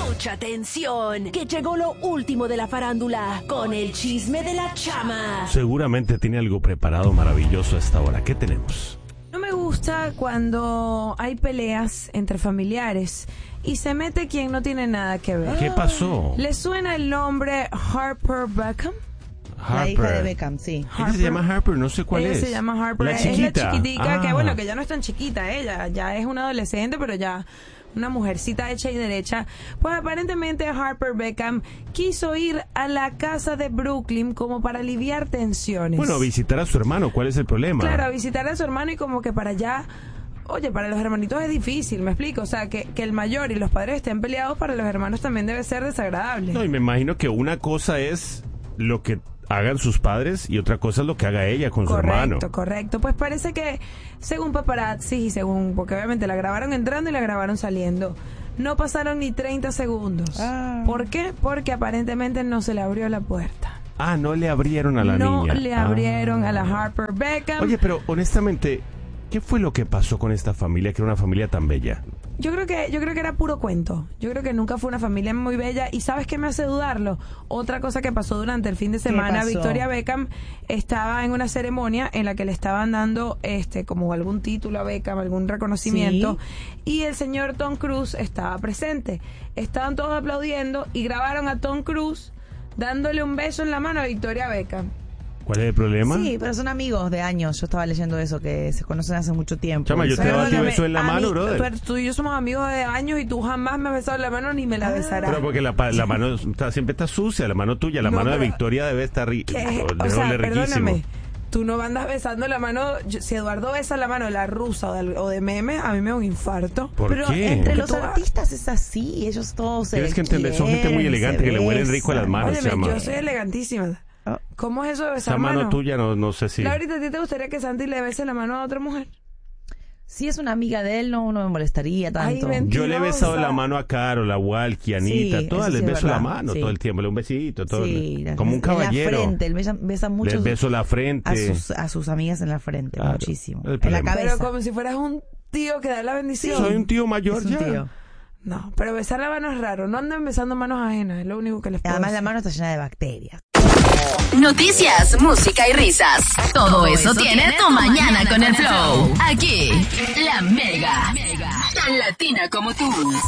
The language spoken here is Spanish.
Mucha atención, que llegó lo último de la farándula con el chisme de la chama. Seguramente tiene algo preparado maravilloso a esta hora. ¿Qué tenemos? No me gusta cuando hay peleas entre familiares y se mete quien no tiene nada que ver. ¿Qué pasó? ¿Le suena el nombre Harper Beckham? La hija de Beckham, sí. Ella se llama Harper, no sé cuál Ella es. se llama Harper. La Es chiquita. la chiquitica, que Ah. bueno, que ya no es tan chiquita, ella ya es una adolescente, pero ya una mujercita hecha y derecha. Pues aparentemente Harper Beckham quiso ir a la casa de Brooklyn como para aliviar tensiones. Bueno, a visitar a su hermano, ¿cuál es el problema? Claro, a visitar a su hermano y como que para allá. Oye, para los hermanitos es difícil, me explico. O sea, que el mayor y los padres estén peleados, para los hermanos también debe ser desagradable. No, y me imagino que una cosa es lo que hagan sus padres y otra cosa es lo que haga ella con su hermano. Correcto. Pues parece que, según paparazzi y según, porque obviamente la grabaron entrando y la grabaron saliendo, no pasaron ni 30 segundos. ¿Por qué? Porque aparentemente no se le abrió la puerta. Ah, no le abrieron a la niña. No le abrieron a la Harper Beckham. Oye, pero honestamente, ¿qué fue lo que pasó con esta familia, que era una familia tan bella? Yo creo que era puro cuento. Yo creo que nunca fue una familia muy bella. ¿Y sabes qué me hace dudarlo? Otra cosa que pasó durante el fin de semana, pasó? Victoria Beckham estaba en una ceremonia en la que le estaban dando como algún título a Beckham, algún reconocimiento, y el señor Tom Cruise estaba presente. Estaban todos aplaudiendo y grabaron a Tom Cruise dándole un beso en la mano a Victoria Beckham. ¿Cuál es el problema? Sí, pero son amigos de años. Yo estaba leyendo eso, que se conocen hace mucho tiempo. Chama, yo te daba a ti Perdóname, beso en la a mano, mí, brother. Tú y yo somos amigos de años y tú jamás me has besado en la mano ni me la besarás. Pero porque la mano siempre está sucia, la mano tuya, la No, mano de pero- Victoria debe estar O sea, riquísimo. perdóname, tú no andas besando la mano. Si Eduardo besa la mano de la rusa o de Meme, a mí me da un infarto. ¿Por Pero qué? entre los Tú- artistas es así, ellos todos se Tienes que entender, son gente muy quieren, elegante, se que le huelen rico a las besan. manos. Óyeme, Chama. yo soy elegantísima. ¿Cómo es eso de besar Esa mano tuya no sé si... Laurita, ¿a ti te gustaría que Santi le bese la mano a otra mujer? Si es una amiga de él, no me molestaría tanto. Ay, Yo le he besado mentirosa. la mano a Carol, a Walkie, a Anita, Sí, todas eso les sí es beso la verdad, mano sí. todo el tiempo, un besito, todo. Sí, Como un caballero. En la frente, él besa mucho Les beso la frente. a sus amigas en la frente, Claro, muchísimo. el En la problema. cabeza. Pero como si fueras un tío que da la bendición. Soy un tío mayor Es un ya. tío. No, pero besar la mano es raro. No anden besando manos ajenas, es lo único que les puedo Además la decir. mano está llena de bacterias. Noticias, música y risas. Todo eso tiene tu mañana con el Flow. Aquí, la Mega. Tan latina como tú.